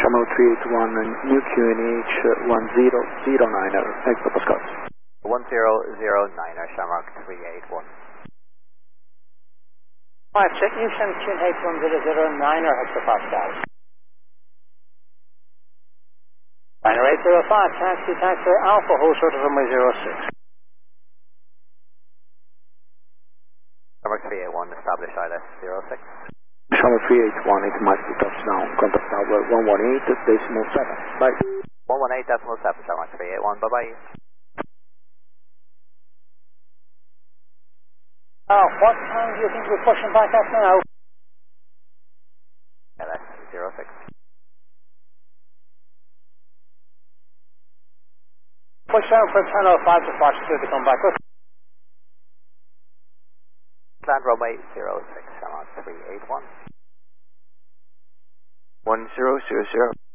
Shamrock 381 and New QNH 1009er, hectopascal. 1009er, Shamrock 381. Alright, check Newsham QNH 1009er, hectopascal. Liner 805, taxi Alpha, hold short of runway 06. Shamrock 381, establish ILS 06. Shamrock 381, 8 miles to touchdown, contact tower 118.7. Bye. 118.7, Shamrock 381, bye-bye. What time do you think we're pushing back at now? ILS 06. Push down for 10:05 to Fox 2 to come back with. Land runway 06, Shamrock 381. 1000.